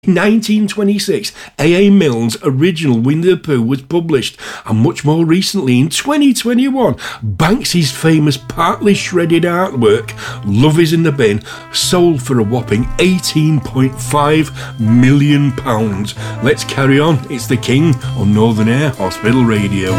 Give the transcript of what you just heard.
In 1926, A.A. Milne's original Winnie the Pooh was published, and much more recently, in 2021, Banksy's famous partly shredded artwork, Love Is in the Bin, sold for a whopping £18.5 million. Let's carry on. It's The King on Northern Air Hospital Radio.